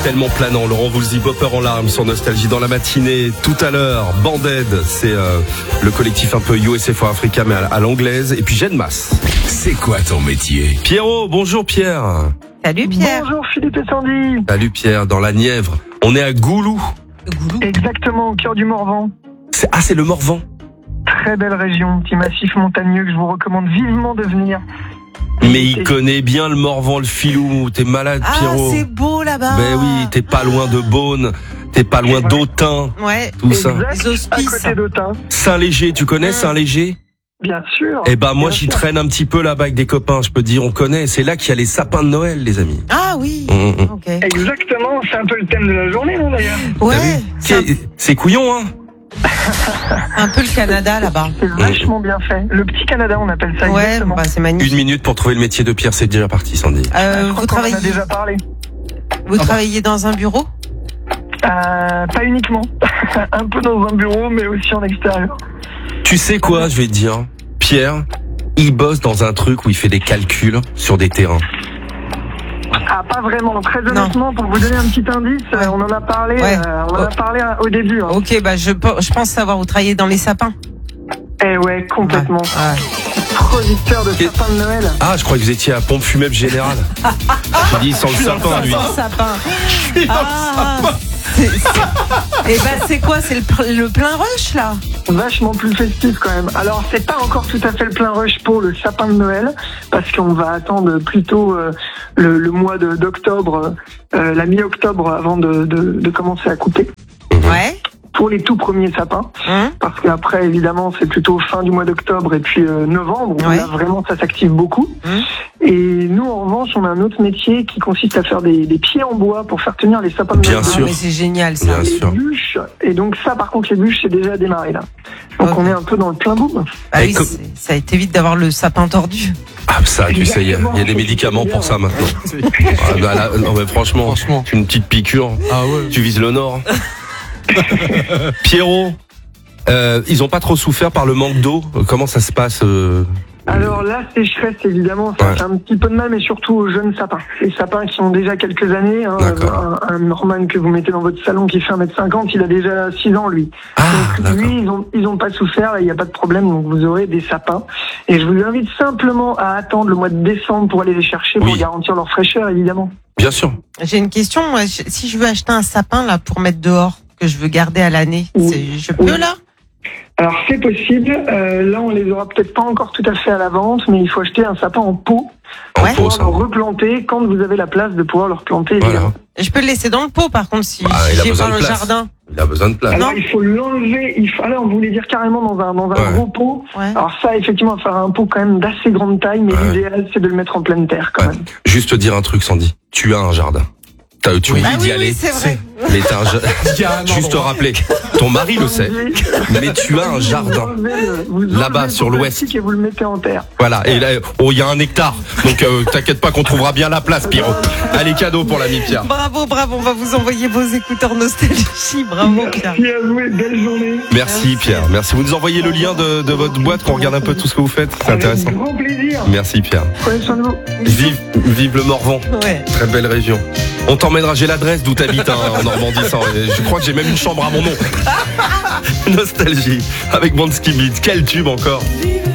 tellement planant. Laurent vous le dit, Bopper en larmes sur Nostalgie dans la matinée. Tout à l'heure, Banded, c'est le collectif un peu USA for Africa mais à l'anglaise. Et puis Jeanne Masse. C'est quoi ton métier? Pierrot, bonjour Pierre. Salut Pierre. Bonjour Philippe et Sandy. Salut Pierre, dans la Nièvre. On est à Goulou. Exactement, au cœur du Morvan. C'est le Morvan. Très belle région, petit massif montagneux que je vous recommande vivement de venir. Mais il connaît bien le Morvan, le filou. T'es malade, Pierrot. Ah, c'est beau là-bas. Ben oui, t'es pas loin de Beaune. T'es pas loin d'Autun. Ouais. Tout ça. Exact, Les hospices. à côté d'Autun. Saint-Léger, tu connais Saint-Léger? Bien sûr. Eh ben moi Bien j'y sûr. traîne un petit peu là-bas avec des copains, je peux te dire, on connaît. C'est là qu'il y a les sapins de Noël, les amis. Ah oui. Ok. Exactement, c'est un peu le thème de la journée, non d'ailleurs. Ouais. T'as vu C'est couillon, hein? Un peu le Canada là-bas. C'est vachement bien fait. Le petit Canada, on appelle ça Ouais, exactement. bah, c'est magnifique. 1 minute pour trouver le métier de Pierre, c'est déjà parti, Sandy. Je crois Vous qu'on en a travaillez, déjà parlé. vous travaillez dans un bureau? Pas uniquement. Un peu dans un bureau, mais aussi en extérieur. Tu sais quoi, je vais te dire, Pierre, il bosse dans un truc où il fait des calculs sur des terrains. Ah, pas vraiment. Très honnêtement, pour vous donner un petit indice, Ouais. on en a parlé, Ouais. on en a parlé au début. Hein. Ok, bah je pense savoir, vous travaillez dans les sapins. Eh ouais, complètement. Ouais. Producteur de Et- sapins de Noël. Ah, je crois que vous étiez à Pompe Funèbre Générale. J'ai dit sans le sapin, lui. Sans sapin. Et bah c'est quoi? C'est le plein rush là? Vachement plus festif quand même. Alors c'est pas encore tout à fait le plein rush pour le sapin de Noël parce qu'on va attendre plutôt le mois d'octobre, la mi-octobre avant de commencer à couper Ouais. pour les tout premiers sapins. Parce qu'après évidemment c'est plutôt fin du mois d'octobre et puis novembre où Ouais. là vraiment ça s'active beaucoup. Et nous en revanche on a un autre métier qui consiste à faire des pieds en bois pour faire tenir les sapins de Bien Noël. sûr. Ah, mais c'est génial ça. Bien Les sûr. bûches, et donc ça par contre les bûches c'est déjà démarré là. Donc Ok. on est un peu dans le plein boom. Ah oui, Et comme- ça évite d'avoir le sapin tordu. Ah, ça, tu sais, il y a des médicaments pour ça maintenant. Ah, bah, là, non, mais franchement, une petite piqûre. Ah ouais. Tu vises le nord. Pierrot, ils ont pas trop souffert par le manque d'eau. Comment ça se passe Alors la sécheresse évidemment ça Ouais. fait un petit peu de mal mais surtout aux jeunes sapins. Les sapins qui ont déjà quelques années, hein, D'accord. un Norman que vous mettez dans votre salon qui fait 1m50, il a déjà 6 ans lui. Ah, Donc d'accord. lui ils ont pas souffert, là il n'y a pas de problème, donc vous aurez des sapins. Et je vous invite simplement à attendre le mois de décembre pour aller les chercher pour Oui. garantir leur fraîcheur évidemment. Bien sûr. J'ai une question, moi, si je veux acheter un sapin là pour mettre dehors, que je veux garder à l'année, Oui. je peux Oui. là? Alors c'est possible, là on les aura peut-être pas encore tout à fait à la vente, mais il faut acheter un sapin en pot En Ouais. pot, pour ça. le replanter quand vous avez la place de pouvoir le replanter. Voilà. évidemment. Je peux le laisser dans le pot par contre si Ah, il a j'ai besoin pas de un place. jardin. Il a besoin de place. Alors Non. il faut l'enlever, alors vous voulez dire carrément dans un Ouais. gros pot. Ouais. Alors ça effectivement il va falloir un pot quand même d'assez grande taille, mais Ouais. l'idéal c'est de le mettre en pleine terre quand Ouais. même. Juste te dire un truc, Sandy. Tu as un jardin. Tu oublies Ah d'y oui, aller. oui, c'est vrai. Mais t'as un Juste te rappeler. Ton mari le sait. Mais tu as un jardin. Vous Là-bas, enlevez sur le l'ouest. plastique et vous le mettez en terre. Voilà. Et là, oh, il y a 1 hectare. Donc, t'inquiète pas qu'on trouvera bien la place, Pierrot. Allez, cadeau pour l'ami Pierre. Bravo, on va vous envoyer vos écouteurs nostalgie. Bravo Pierre. Merci à vous et belle journée. Merci Pierre. Merci. Vous nous envoyez le lien de votre boîte qu'on regarde un peu tout ce que vous faites. C'est intéressant. Avec grand plaisir. Merci Pierre. Prenez soin de vous. Vive le Morvan. Ouais. Très belle région. On t'emmènera, j'ai l'adresse d'où t'habites en Normandie. Je crois que j'ai même une chambre à mon nom. Nostalgie avec Bansky Beat. Quel tube encore. Vive